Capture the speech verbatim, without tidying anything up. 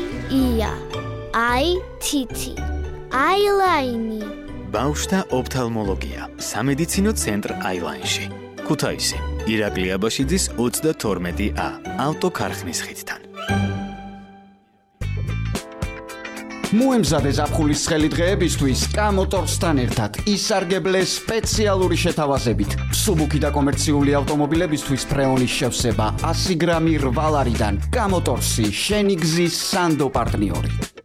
ია, აი თითი, აილაინი. ბავშვთა ოფთალმოლოგია, სამედიცინო ცენტრ აილაინში. ქუთაისი, ირაკლი აბაშიძის ოცდათორმეტი ა, ავტოქარხნის ხიდთან. მოემზადე ზაფხულის ცხელი დღეებისთვის კამოტორსთან ერთად ისარგებლე სპეციალური შეთავაზებით. მსუბუქი და კომერციული ავტომობილებისთვის ფრეონის შევსება ასი გრამი რვა ლარიდან. კამოტორსი, შენი გზის სანდო პარტნიორი.